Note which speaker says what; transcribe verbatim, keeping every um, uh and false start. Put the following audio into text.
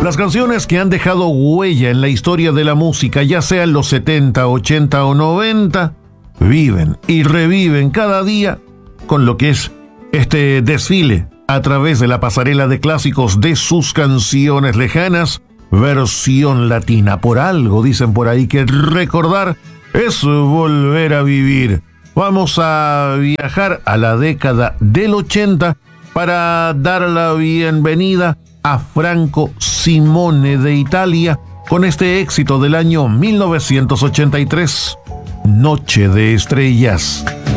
Speaker 1: Las canciones que han dejado huella en la historia de la música, ya sea en los setenta, ochenta o noventa, viven y reviven cada día con lo que es este desfile a través de la pasarela de clásicos de sus canciones lejanas, versión latina. Por algo dicen por ahí que recordar es volver a vivir. Vamos a viajar a la década del ochenta para dar la bienvenida a Franco Simone de Italia con este éxito del año mil novecientos ochenta y tres, Noche de Estrellas.